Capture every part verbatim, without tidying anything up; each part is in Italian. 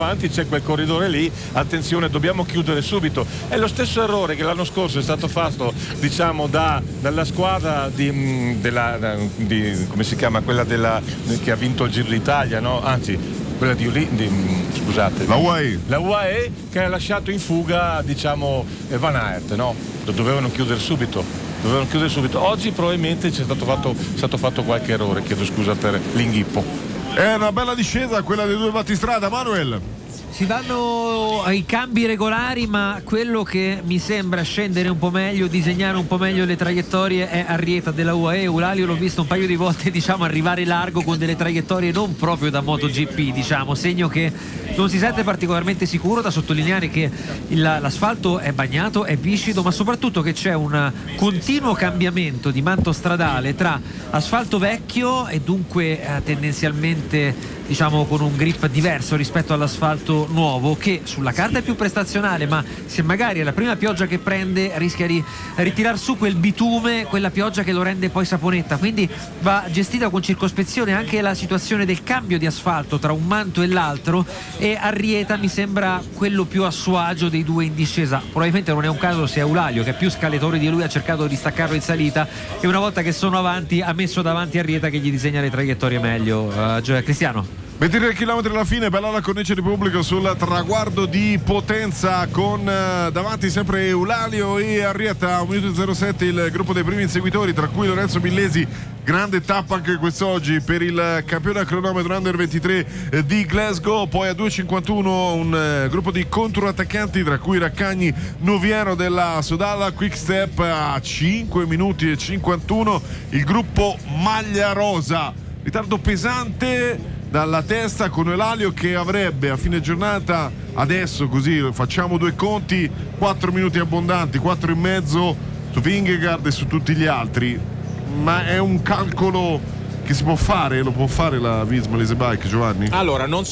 avanti c'è quel corridore lì, attenzione, dobbiamo chiudere subito. È lo stesso errore che l'anno scorso è stato fatto, diciamo, da, dalla squadra di, della, di, come si chiama, quella della, che ha vinto il Giro d'Italia, no? Anzi, quella di, di scusate, la U A E, la U A E che ha lasciato in fuga, diciamo, Van Aert, no? Lo dovevano chiudere subito. Dovevano chiudere subito. Oggi probabilmente c'è stato fatto, è stato fatto qualche errore, chiedo scusa per l'inghippo. È una bella discesa quella dei due battistrada, Manuel. Si vanno ai cambi regolari, ma quello che mi sembra scendere un po' meglio, disegnare un po' meglio le traiettorie è Arrieta della U A E. Eulalio l'ho visto un paio di volte, diciamo, arrivare largo con delle traiettorie non proprio da MotoGP, diciamo, segno che non si sente particolarmente sicuro. Da sottolineare che il, l'asfalto è bagnato, è viscido, ma soprattutto che c'è un continuo cambiamento di manto stradale tra asfalto vecchio e dunque eh, tendenzialmente, diciamo, con un grip diverso rispetto all'asfalto nuovo, che sulla carta è più prestazionale, ma se magari è la prima pioggia che prende rischia di ritirar su quel bitume, quella pioggia che lo rende poi saponetta. Quindi va gestita con circospezione anche la situazione del cambio di asfalto tra un manto e l'altro, e Arrieta mi sembra quello più a suo agio dei due in discesa. Probabilmente non è un caso se Eulalio, che è più scaletore di lui, ha cercato di staccarlo in salita, e una volta che sono avanti ha messo davanti Arrieta che gli disegna le traiettorie meglio. uh, Cristiano. ventitré chilometri alla fine, bella la cornice di pubblico sul traguardo di Potenza, con eh, davanti sempre Eulalio e Arrieta. Un minuto e zero sette il gruppo dei primi inseguitori, tra cui Lorenzo Millesi. Grande tappa anche quest'oggi per il campione a cronometro under ventitré eh, di Glasgow. Poi a due e cinquantuno un eh, gruppo di controattaccanti, tra cui Raccagni, Noviero della Sodalla. Quick Step a cinque minuti e cinquantuno il gruppo Maglia Rosa. Ritardo pesante dalla testa con Eulalio, che avrebbe a fine giornata, adesso così facciamo due conti, quattro minuti abbondanti, quattro e mezzo su Vingegaard e su tutti gli altri. Ma è un calcolo che si può fare, lo può fare la Visma Leasebike, Giovanni? Allora, non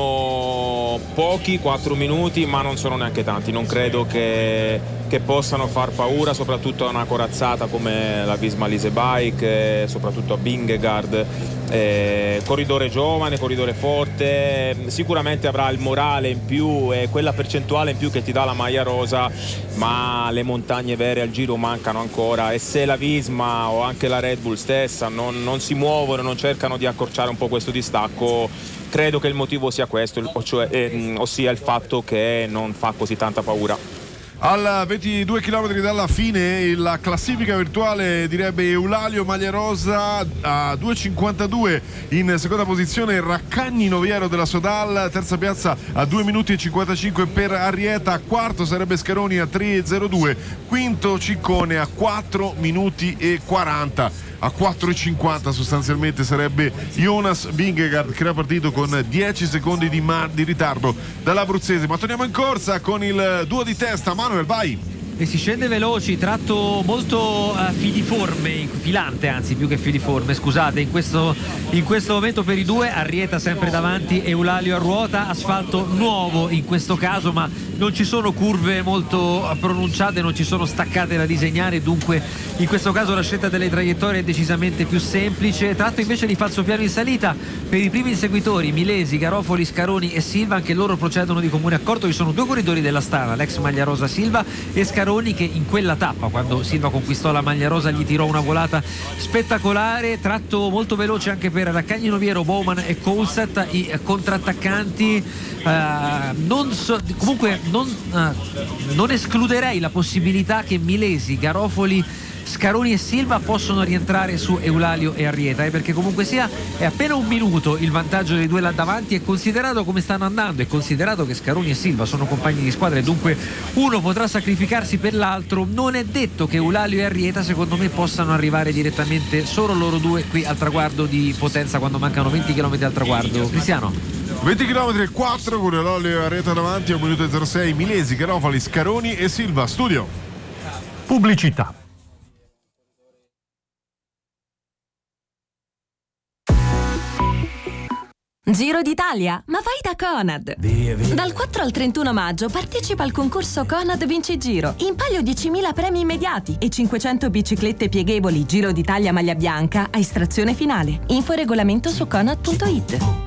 sono pochi quattro minuti, ma non sono neanche tanti. Non credo che, che possano far paura, soprattutto a una corazzata come la Visma Leasebike, eh, soprattutto a Vingegaard. Eh, corridore giovane, corridore forte, sicuramente avrà il morale in più e quella percentuale in più che ti dà la maglia rosa, ma le montagne vere al Giro mancano ancora, e se la Visma o anche la Red Bull stessa non, non si muovono, non cercano di accorciare un po' questo distacco, credo che il motivo sia questo, cioè, eh, ossia il fatto che non fa così tanta paura. Al ventidue chilometri dalla fine la classifica virtuale direbbe Eulalio maglia rosa a due e cinquantadue, in seconda posizione Raccagni Noviero della Sodal, terza piazza a due minuti e cinquantacinque per Arrieta, quarto sarebbe Scaroni a tre e zero due, quinto Ciccone a quattro minuti e quaranta. A quattro e cinquanta sostanzialmente sarebbe Jonas Vingegaard, che era partito con dieci secondi di, mar- di ritardo dall'abruzzese. Ma torniamo in corsa con il duo di testa. Manuel, vai! E si scende veloci, tratto molto uh, filiforme, filante anzi più che filiforme, scusate, in questo, in questo momento per i due. Arrieta sempre davanti, Eulalio a ruota, asfalto nuovo in questo caso, ma non ci sono curve molto pronunciate, non ci sono staccate da disegnare, dunque in questo caso la scelta delle traiettorie è decisamente più semplice. Tratto invece di falsopiano in salita per i primi inseguitori, Milesi, Garofoli, Scaroni e Silva, anche loro procedono di comune accordo. Ci sono due corridori della Stana, l'ex maglia rosa Silva e Scaroni, che in quella tappa, quando Silva conquistò la maglia rosa, gli tirò una volata spettacolare. Tratto molto veloce anche per Raccagni Noviero, Bowman e Coulthard, i contrattaccanti. Uh, non so, comunque non, uh, non escluderei la possibilità che Milesi, Garofoli, Scaroni e Silva possono rientrare su Eulalio e Arrieta, eh, perché comunque sia è appena un minuto il vantaggio dei due là davanti, e considerato come stanno andando e considerato che Scaroni e Silva sono compagni di squadra e dunque uno potrà sacrificarsi per l'altro, non è detto che Eulalio e Arrieta secondo me possano arrivare direttamente solo loro due qui al traguardo di Potenza quando mancano venti chilometri al traguardo. Cristiano? venti chilometri e quattro con Eulalio e Arrieta davanti, a un minuto e zero sei Milesi, Garofali, Scaroni e Silva. Studio. Pubblicità. Giro d'Italia, ma vai da Conad! Via, via. Dal quattro al trentuno maggio partecipa al concorso Conad Vinci Giro. In palio diecimila premi immediati e cinquecento biciclette pieghevoli Giro d'Italia maglia bianca a estrazione finale. Info e regolamento su conad punto it.